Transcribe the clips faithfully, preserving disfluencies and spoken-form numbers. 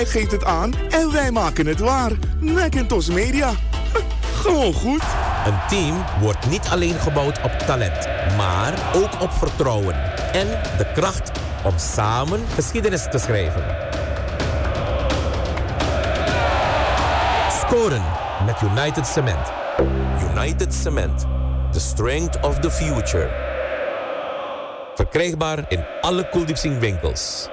geeft het aan en wij maken het waar. Macintosh Media. Gewoon goed. Een team wordt niet alleen gebouwd op talent, maar ook op vertrouwen. En de kracht om samen geschiedenis te schrijven. Scoren met United Cement. United Cement. The strength of the future. Verkrijgbaar in alle Koeldiepsing winkels.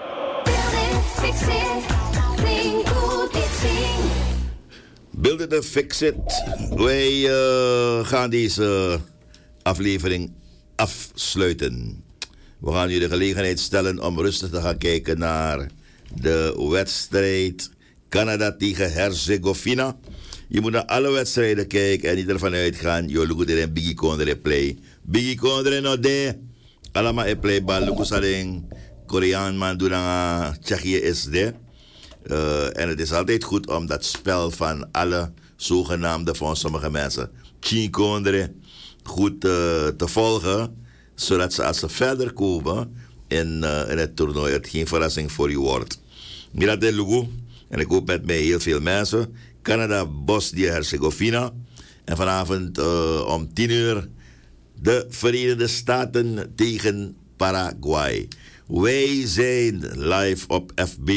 Build it and fix it. Wij uh, gaan deze aflevering afsluiten. We gaan u de gelegenheid stellen om rustig te gaan kijken naar de wedstrijd Canada tegen Herzegovina. Je moet naar alle wedstrijden kijken en niet ervan uitgaan. Je lukt er een Biggie Kondre play. Biggie Kondre no de. Allemaal een play bal. Lukt alleen Koreaan man doen aan Tsjechië is de. Uh, en het is altijd goed om dat spel van alle zogenaamde van sommige mensen Kondre goed uh, te volgen. Zodat ze als ze verder komen in, uh, in het toernooi het geen verrassing voor je wordt. Mirat de Lugu. En ik hoop met mij heel veel mensen. Canada, Bosnië-Herzegovina. En vanavond uh, om tien uur de Verenigde Staten tegen Paraguay. Wij zijn live op F B.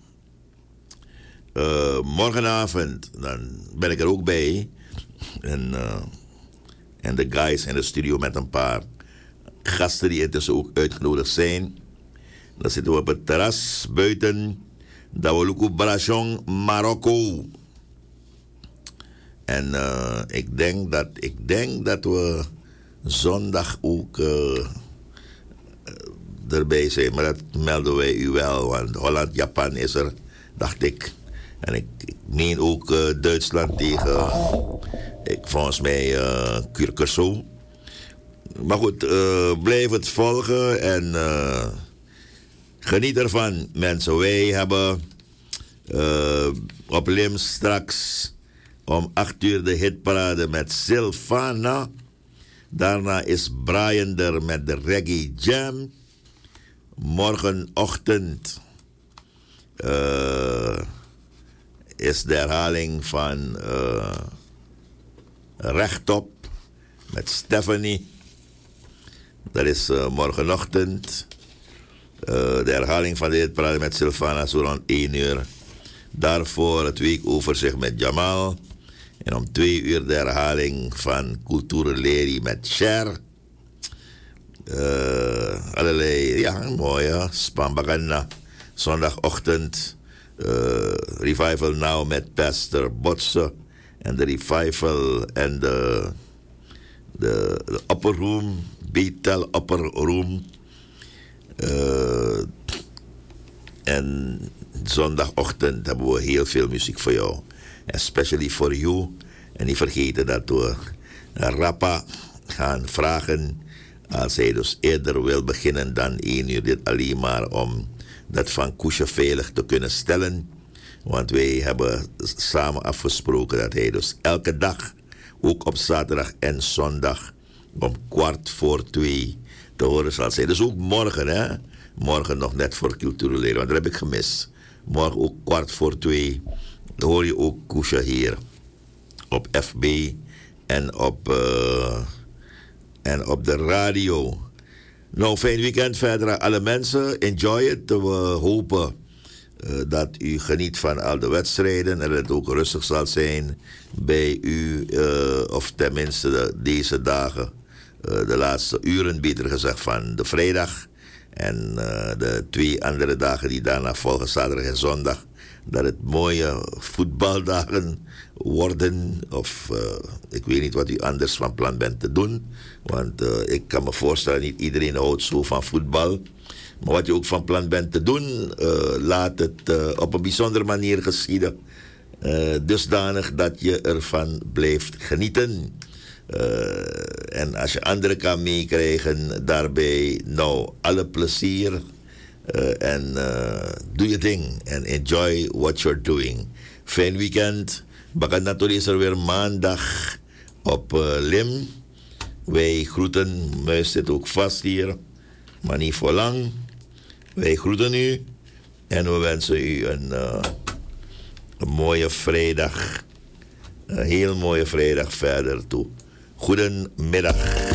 Uh, morgenavond, dan ben ik er ook bij. En, uh, en de guys in de studio met een paar gasten die intussen ook uitgenodigd zijn. Dan zitten we op het terras buiten. Dawaluku Brajon, Marokko. En uh, ik, denk dat, ik denk dat we zondag ook uh, erbij zijn. Maar dat melden wij u wel. Want Holland-Japan is er, dacht ik. En ik, ik meen ook uh, Duitsland tegen, ik, volgens mij, uh, Curaçao. Maar goed, uh, blijf het volgen en uh, geniet ervan, mensen. Wij hebben uh, op Lim straks om acht uur de hitparade met Sylvana. Daarna is Brian er met de Reggae Jam. Morgenochtend uh, is de herhaling van uh, Rechtop met Stephanie. Dat is uh, morgenochtend. Uh, de herhaling van de hitparade met Sylvana zo rond één uur. Daarvoor het weekoverzicht met Jamal. En om twee uur de herhaling van Cultureleri met Cher. Uh, allerlei, ja, mooie Spambagana. Zondagochtend. Uh, Revival Now met Pastor Botse. En de Revival en de, de, de Upper Room. Betel Upper Room. Uh, en zondagochtend hebben we heel veel muziek voor jou. Especially for you. En niet vergeten dat we Rappa gaan vragen. Als hij dus eerder wil beginnen dan één uur. Dit alleen maar om dat van Koesje veilig te kunnen stellen. Want wij hebben samen afgesproken dat hij dus elke dag, ook op zaterdag en zondag, om kwart voor twee te horen zal zijn. Dus ook morgen, hè. Morgen nog net voor cultureel, want dat heb ik gemist. Morgen ook kwart voor twee hoor je ook Koesje hier. Op F B en op, uh, en op de radio. Nou, fijn weekend verder aan alle mensen. Enjoy it. We hopen uh, dat u geniet van al de wedstrijden en dat het ook rustig zal zijn bij u. Uh, of tenminste de, deze dagen. Uh, de laatste uren, beter gezegd, van de vrijdag. En uh, de twee andere dagen die daarna volgen, zaterdag en zondag. Dat het mooie voetbaldagen worden. Of uh, ik weet niet wat u anders van plan bent te doen. Want uh, ik kan me voorstellen, niet iedereen houdt zo van voetbal. Maar wat je ook van plan bent te doen, uh, laat het uh, op een bijzondere manier geschieden. Uh, dusdanig dat je ervan blijft genieten. Uh, en als je anderen kan meekrijgen daarbij, nou, alle plezier. Uh, en uh, doe je ding. En enjoy what you're doing. Fijn weekend. Bakat natuurlijk is er weer maandag op uh, Lim. Wij groeten. Muis zit ook vast hier. Maar niet voor lang. Wij groeten u. En we wensen u een uh, mooie vrijdag. Een heel mooie vrijdag verder toe. Goedemiddag.